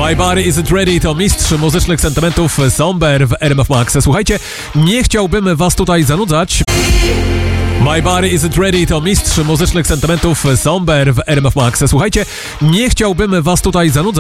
My Body Isn't Ready to mistrz muzycznych sentymentów Somber w RMF Max. Słuchajcie, nie chciałbym was tutaj zanudzać. My Body Isn't Ready to mistrz muzycznych sentymentów Somber w RMF Max. Słuchajcie, nie chciałbym was tutaj zanudzać.